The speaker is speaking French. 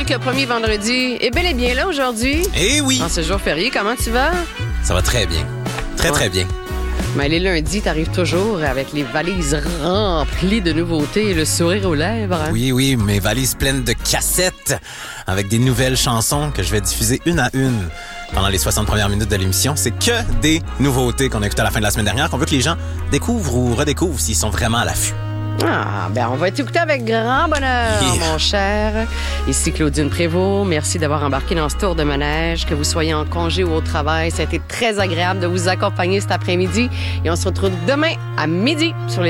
rappelle que le premier vendredi est bel et bien là aujourd'hui. Eh oui! En ce jour férié, comment tu vas? Ça va très bien. Très bien. Mais les lundis, t'arrives toujours avec les valises remplies de nouveautés et le sourire aux lèvres. Hein? Oui, mes valises pleines de cassettes avec des nouvelles chansons que je vais diffuser une à une pendant les 60 premières minutes de l'émission. C'est que des nouveautés qu'on a écoutées à la fin de la semaine dernière, qu'on veut que les gens découvrent ou redécouvrent s'ils sont vraiment à l'affût. Ah, ben on va t'écouter avec grand bonheur, mon cher. Ici Claudine Prévost. Merci d'avoir embarqué dans ce tour de manège. Que vous soyez en congé ou au travail, ça a été très agréable de vous accompagner cet après-midi. Et on se retrouve demain à midi sur les